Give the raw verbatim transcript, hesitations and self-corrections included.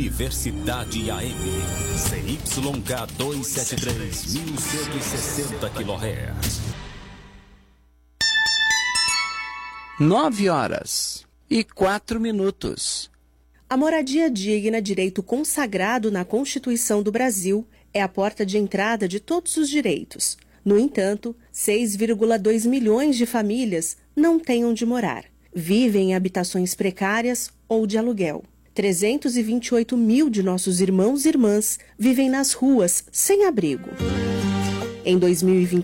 Universidade A M, C Y K duzentos e setenta e três, mil cento e sessenta quilohertz. Nove horas e quatro minutos. A moradia digna, direito consagrado na Constituição do Brasil, é a porta de entrada de todos os direitos. No entanto, seis vírgula dois milhões de famílias não têm onde morar. Vivem em habitações precárias ou de aluguel. trezentos e vinte e oito mil de nossos irmãos e irmãs vivem nas ruas sem abrigo. Em dois mil e vinte